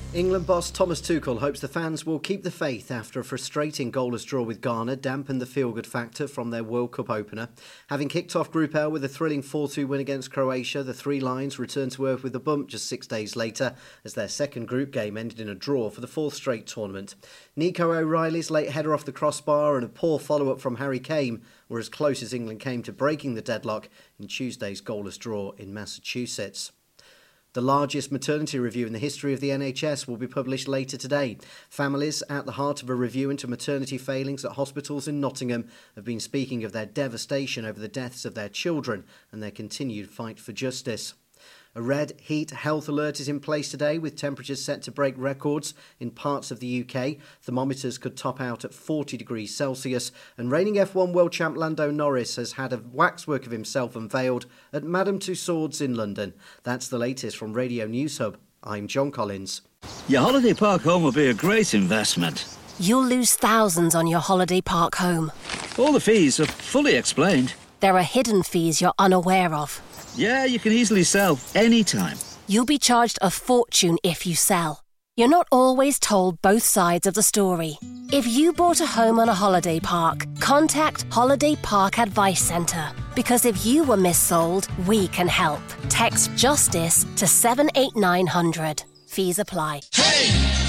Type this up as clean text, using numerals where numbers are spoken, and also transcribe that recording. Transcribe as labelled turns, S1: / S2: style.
S1: England boss Thomas Tuchel hopes the fans will keep the faith after a frustrating goalless draw with Ghana dampened the feel-good factor from their World Cup opener. Having kicked off Group L with a thrilling 4-2 win against Croatia, the Three Lions returned to earth with a bump just 6 days later as their second group game ended in a draw for the fourth straight tournament. Nico O'Reilly's late header off the crossbar and a poor follow-up from Harry Kane were as close as England came to breaking the deadlock in Tuesday's goalless draw in Massachusetts. The largest maternity review in the history of the NHS will be published later today. Families at the heart of a review into maternity failings at hospitals in Nottingham have been speaking of their devastation over the deaths of their children and their continued fight for justice. A red heat health alert is in place today with temperatures set to break records in parts of the UK. Thermometers could top out at 40 degrees Celsius and reigning F1 world champ Lando Norris has had a waxwork of himself unveiled at Madame Tussauds in London. That's the latest from Radio News Hub. I'm John Collins.
S2: Your holiday park home will be a great investment.
S3: You'll lose thousands on your holiday park home.
S2: All the fees are fully explained.
S3: There are hidden fees you're unaware of.
S2: Yeah, you can easily sell anytime.
S3: You'll be charged a fortune if you sell. You're not always told both sides of the story. If you bought a home on a holiday park, contact Holiday Park Advice Centre. Because if you were missold, we can help. Text JUSTICE to 78900. Fees apply.